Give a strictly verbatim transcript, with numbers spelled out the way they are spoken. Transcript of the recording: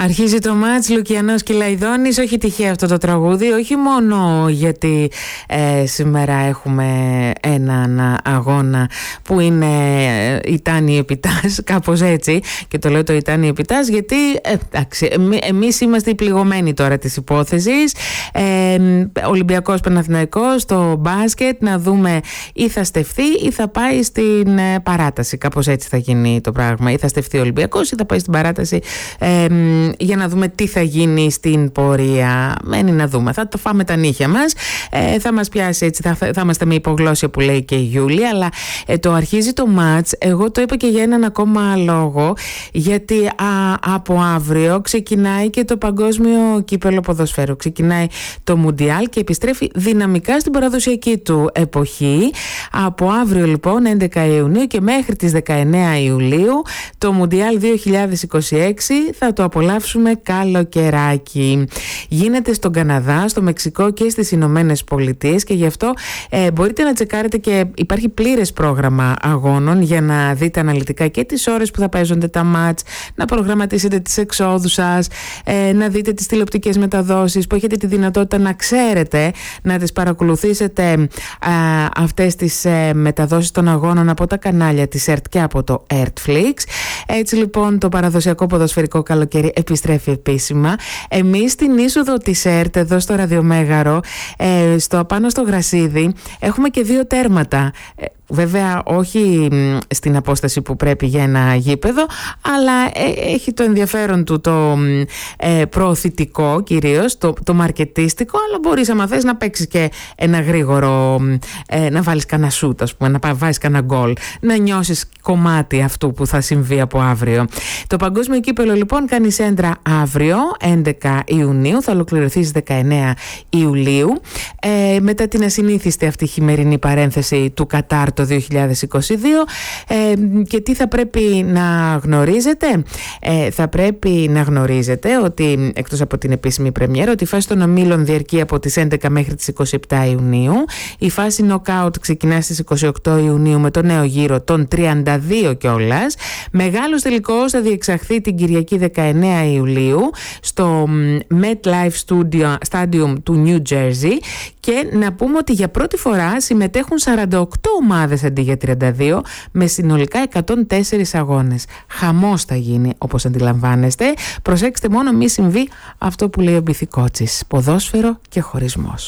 Αρχίζει το μάτς Λουκιανός και Λαϊδόνης. Όχι τυχαίο αυτό το τραγούδι, όχι μόνο γιατί ε, σήμερα έχουμε έναν αγώνα που είναι ε, η Τάνη Επιτάς, κάπως έτσι, και το λέω το η Τάνη Επιτάς γιατί ε, εντάξει, εμεί, εμείς είμαστε οι πληγωμένοι τώρα της υπόθεσης. ε, Ολυμπιακός Παναθηναϊκός στο μπάσκετ, να δούμε ή θα στεφθεί ή θα πάει στην ε, παράταση, κάπως έτσι θα γίνει το πράγμα, ή θα στεφθεί ο Ολυμπιακός ή θα πάει στην παράταση, ε, για να δούμε τι θα γίνει στην πορεία. Μένει να δούμε, θα το φάμε τα νύχια μας, ε, θα μας πιάσει έτσι, θα, θα είμαστε με υπογλώσια που λέει και η Γιούλη, αλλά ε, το αρχίζει το μάτς. Εγώ το είπα και για έναν ακόμα λόγο, γιατί α, από αύριο ξεκινάει και το παγκόσμιο κύπελο ποδοσφαίρου, ξεκινάει το Μουντιάλ και επιστρέφει δυναμικά στην παραδοσιακή του εποχή. Από αύριο λοιπόν έντεκα Ιουνίου και μέχρι τις δεκαεννέα Ιουλίου το Μουντιάλ δύο χιλιάδες είκοσι έξι θα το απολαύσουμε καλοκαιράκι. Γίνεται στον Καναδά, στο Μεξικό και στις Ηνωμένες Πολιτείες, και γι' αυτό ε, μπορείτε να τσεκάρετε, και υπάρχει πλήρες πρόγραμμα αγώνων για να δείτε αναλυτικά και τις ώρες που θα παίζονται τα μάτς, να προγραμματίσετε τις εξόδους σας, ε, να δείτε τις τηλεοπτικές μεταδόσεις που έχετε τη δυνατότητα να ξέρετε, να τις παρακολουθήσετε ε, αυτές τις ε, μεταδόσεις των αγώνων από τα κανάλια της ΕΡΤ και από το Ertflix. Έτσι λοιπόν το παραδοσιακό ποδοσφαιρικό καλοκαίρι επιστρέφει επίσημα. Εμείς στην είσοδο της ΕΡΤ εδώ στο Ραδιομέγαρο, ε, στο, πάνω στο Γρασίδι, έχουμε και δύο τέρματα. Ε, Βέβαια όχι στην απόσταση που πρέπει για ένα γήπεδο, αλλά ε, έχει το ενδιαφέρον του το ε, προωθητικό κυρίως, το, το μαρκετίστικο, αλλά μπορείς άμα θες να παίξεις και ένα γρήγορο, ε, να βάλεις κανένα σούτ, ας πούμε, να βάλεις κανένα γκολ, να νιώσεις κομμάτι αυτού που θα συμβεί από αύριο. Το παγκόσμιο κύπελο λοιπόν κάνει σέντρα αύριο, έντεκα Ιουνίου, θα ολοκληρωθεί στις δεκαεννέα Ιουλίου, ε, μετά την ασυνήθιστη αυτή χειμερινή παρένθεση του Κατάρ το δύο χιλιάδες είκοσι δύο. ε, και τι θα πρέπει να γνωρίζετε? Ε, θα πρέπει να γνωρίζετε ότι, εκτός από την επίσημη πρεμιέρα, ότι η φάση των ομίλων διαρκεί από τις έντεκα μέχρι τις είκοσι επτά Ιουνίου. Η φάση knockout ξεκινά στις είκοσι οκτώ Ιουνίου με το νέο γύρο των τριάντα δύο κιόλας. Μεγάλος τελικός θα διεξαχθεί την Κυριακή δεκαεννέα Ιουλίου στο MetLife Stadium του New Jersey, και να πούμε ότι για πρώτη φορά συμμετέχουν σαράντα οκτώ ομάδες αντί για τριάντα δύο, με συνολικά εκατόν τέσσερις αγώνες. Χαμός θα γίνει, όπως αντιλαμβάνεστε. Προσέξτε μόνο μη συμβεί αυτό που λέει ο Μπιθικότσης: ποδόσφαιρο και χωρισμός.